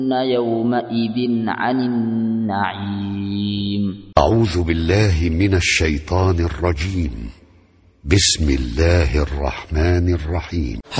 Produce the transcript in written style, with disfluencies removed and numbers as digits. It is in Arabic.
يومئذ عن النعيم. أعوذ بالله من الشيطان الرجيم. بسم الله الرحمن الرحيم.